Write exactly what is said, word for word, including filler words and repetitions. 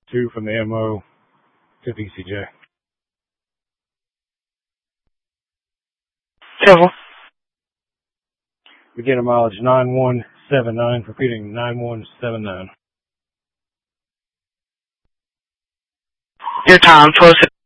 two from the M O to V C J. Careful. Beginning mileage nine one seven nine, repeating nine one seven nine. Your time, twelve